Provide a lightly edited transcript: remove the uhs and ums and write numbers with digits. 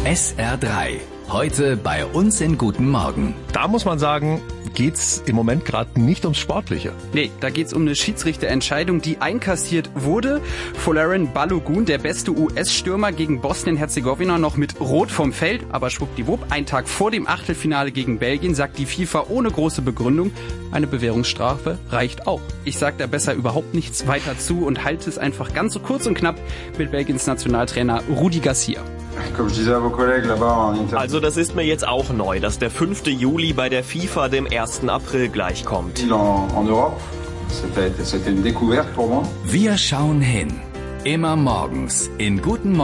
SR3. Heute bei uns in Guten Morgen. Da muss man sagen, geht's im Moment gerade nicht ums Sportliche. Nee, da geht's um eine Schiedsrichterentscheidung, die einkassiert wurde. Folarin Balogun, der beste US-Stürmer gegen Bosnien-Herzegowina, noch mit Rot vom Feld. Aber schwuppdiwupp, einen Tag vor dem Achtelfinale gegen Belgien sagt die FIFA ohne große Begründung, eine Bewährungsstrafe reicht auch. Ich sag da besser überhaupt nichts weiter zu und halte es einfach ganz so kurz und knapp mit Belgiens Nationaltrainer Rudi Garcia. Also das ist mir jetzt auch neu, dass der 5. Juli bei der FIFA dem 1. April gleichkommt. Wir schauen hin. Immer morgens in Guten Morgen.